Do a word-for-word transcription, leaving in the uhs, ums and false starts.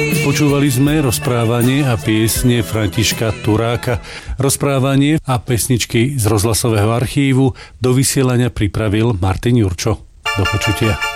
Počúvali sme rozprávanie a piesne Františka Turáka. Rozprávanie a pesničky z rozhlasového archívu do vysielania pripravil Martin Jurčo. Do počutia.